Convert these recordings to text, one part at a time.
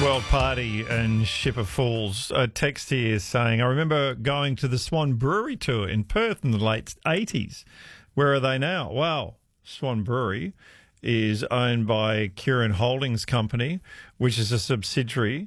World Party and Ship of Fools. A text here saying, I remember going to the Swan Brewery tour in Perth in the late 80s. Where are they now? Well, Swan Brewery is owned by Kirin Holdings Company, which is a subsidiary.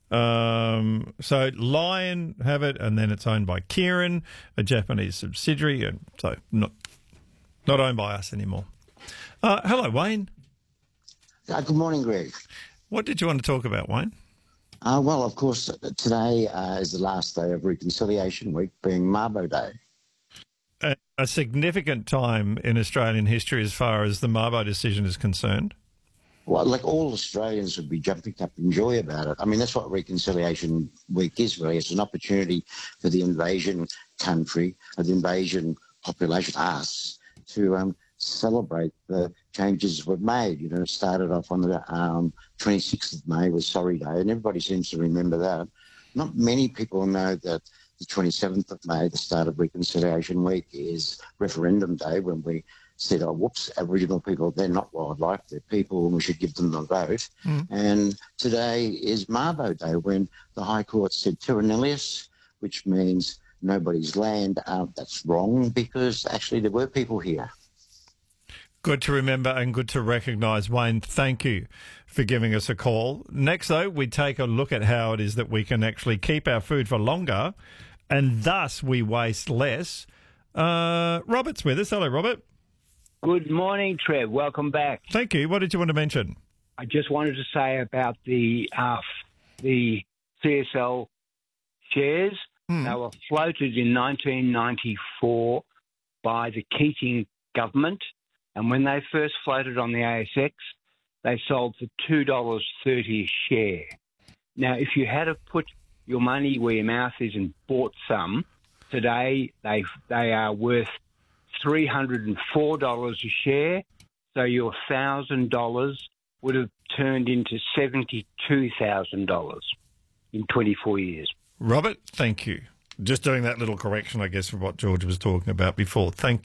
So Lion have it, and then it's owned by Kirin, a Japanese subsidiary, and so not owned by us anymore. Hello, Wayne. Good morning, Greg. What did you want to talk about, Wayne? Well, of course, today is the last day of Reconciliation Week, being Mabo Day. A significant time in Australian history as far as the Mabo decision is concerned. Well, like all Australians would be jumping up in joy about it. I mean, that's what Reconciliation Week is, really. It's an opportunity for the invasion country, the invasion population, us, to celebrate the changes we've made. You know, it started off on the 26th of May was Sorry Day, and everybody seems to remember that. Not many people know that the 27th of May, the start of Reconciliation Week, is Referendum Day, when we said, oh, whoops, Aboriginal people, they're not wildlife, they're people, and we should give them a vote. And today is Mabo Day, when the High Court said terra nullius, which means nobody's land. That's wrong, because actually there were people here. Good to remember and good to recognise, Wayne. Thank you for giving us a call. Next, though, we take a look at how it is that we can actually keep our food for longer and thus we waste less. Robert's with us. Hello, Robert. Good morning, Trev. Welcome back. Thank you. What did you want to mention? I just wanted to say about the CSL shares. They were floated in 1994 by the Keating government. And when they first floated on the ASX, they sold for $2.30 a share. Now, if you had to put your money where your mouth is and bought some, today they are worth $304 a share. So your $1,000 would have turned into $72,000 in 24 years. Robert, thank you. Just doing that little correction, I guess, for what George was talking about before. Thank you.